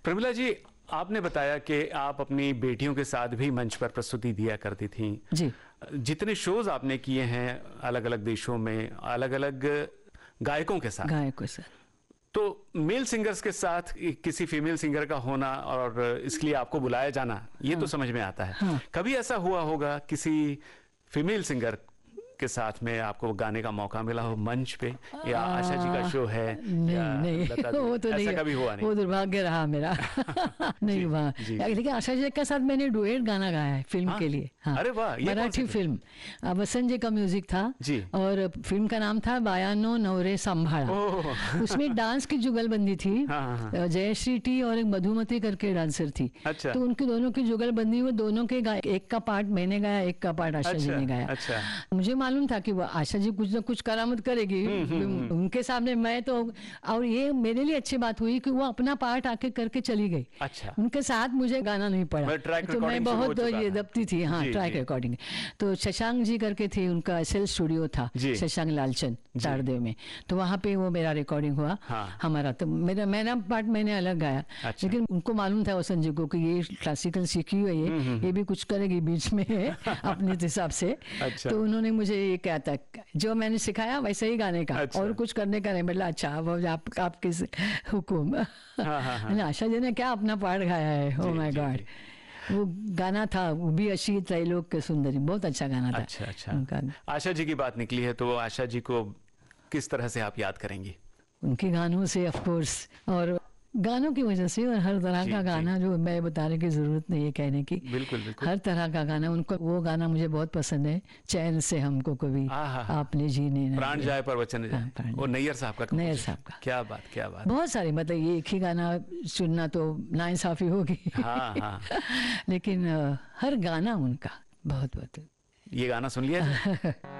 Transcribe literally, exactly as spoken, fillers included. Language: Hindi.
प्रमिला जी, आपने बताया कि आप अपनी बेटियों के साथ भी मंच पर प्रस्तुति दिया करती थी जी। जितने शोज आपने किए हैं अलग अलग देशों में अलग अलग गायकों के साथ गायकों से, तो मेल सिंगर्स के साथ किसी फीमेल सिंगर का होना और इसके लिए आपको बुलाया जाना, ये हाँ। तो समझ में आता है। हाँ। कभी ऐसा हुआ होगा किसी फीमेल सिंगर के साथ में आपको गाने का मौका मिला हो मंच पे, या आशा जी का शो है? नहीं नहीं वो तो नहीं, कभी हुआ नहीं, वो दुर्भाग्य रहा मेरा। नहीं हुआ। लेकिन आशा जी के साथ मैंने डुएट गाना गाया है फिल्म हाँ? के लिए। हाँ। अरे वाह, मराठी फिल्म, वसंत जी का म्यूजिक था जी। और फिल्म का नाम था बायानो नवरे संभाला। उसमें डांस की जुगलबंदी थी। हाँ। जयश्री टी और एक मधुमती करके डांसर थी। अच्छा। तो उनकी दोनों की जुगलबंदी, वो दोनों के गाए, एक का पार्ट मैंने गाया, एक का पार्ट आशा जी ने गाया। अच्छा। मुझे मालूम था कि वो आशा जी कुछ ना कुछ करामत करेगी उनके सामने। मैं तो, और ये मेरे लिए अच्छी बात हुई कि वो अपना पार्ट आके करके चली गई। अच्छा। उनके साथ मुझे गाना नहीं पड़ा, तो मैं बहुत ये दबती थी। हाँ, ट्रैक रिकॉर्डिंग। तो शशांक जी करके थे, उनका एसएल स्टूडियो था, शशांक लालचंद तारदेव में, तो वहां पे वो मेरा रिकॉर्डिंग हुआ। हाँ। हमारा तो मेरा मेरा पार्ट मैंने अलग गाया। अच्छा। लेकिन उनको मालूम था वसंत जी को कि ये क्लासिकल सीखी हुई है, ये भी कुछ करेगी बीच में अपने हिसाब से। अच्छा। तो उन्होंने मुझे ये क्या था, जो मैंने सिखाया वैसे ही गाने का। अच्छा। और कुछ करने का नहीं। मतलब अच्छा, वो आप, आपके हुकुम। हाँ, हाँ, हाँ। आशा जी ने क्या अपना पार्ट गाया है, ओ माय गॉड। वो गाना था, वो भी अशी त्रैलोक के सुंदरी, बहुत अच्छा गाना था। अच्छा अच्छा। आशा जी की बात निकली है, तो आशा जी को किस तरह से आप याद करेंगी? उनके गानों से ऑफ कोर्स, और गानों की वजह से, और हर तरह का गाना जो मैं बताने की जरूरत नहीं है कहने की। बिल्कुल बिल्कुल। हर तरह का गाना उनको, वो गाना मुझे बहुत पसंद है, चैन से हमको कभी आपने जीने न प्राण जाए पर वचन जाए, वो नैयर साहब का। नैयर साहब का। क्या बात, क्या बात। बहुत सारे, मतलब ये एक ही गाना सुनना तो नाइंसाफी होगी। हाँ, हाँ। लेकिन हर गाना उनका बहुत बहुत। ये गाना सुन लिया।